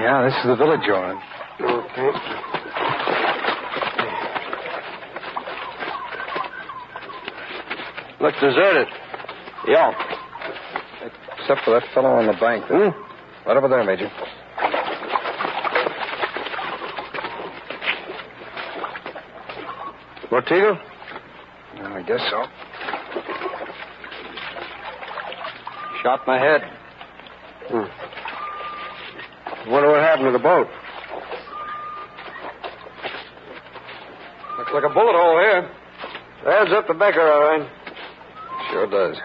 Yeah, this is the village you're in. Okay. Looks deserted. Yeah. Except for that fellow on the bank. Right over there, Major. Mortigo? I guess so. Shot in the head. Wonder what happened to the boat. Looks like a bullet hole here. Adds up the Becker, all right. Sure does.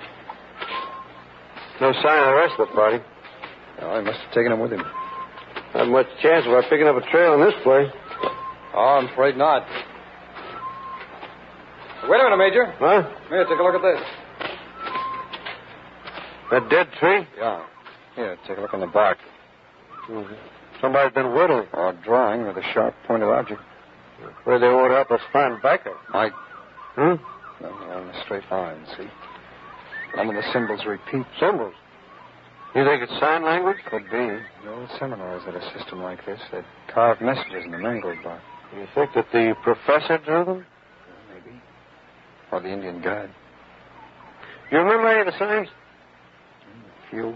No sign of the rest of the party. Well, he must have taken him with him. Not much chance of our picking up a trail in this place. Oh, I'm afraid not. Wait a minute, Major. Huh? Here, take a look at this. That dead tree? Yeah. Here, take a look on the bark. Mm-hmm. Somebody's been whittling. Or drawing with a sharp-pointed object. Where they won't help us find Becker. No, on a straight line, see? None of the symbols repeat. Symbols? You think it's sign language? Could be. The old Seminoles had a system like this. They'd carve messages in the mangrove bark. You think that the professor drew them? Maybe. Or the Indian guide. You remember any of the signs? A few.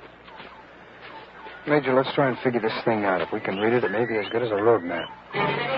Major, let's try and figure this thing out. If we can read it, it may be as good as a road map.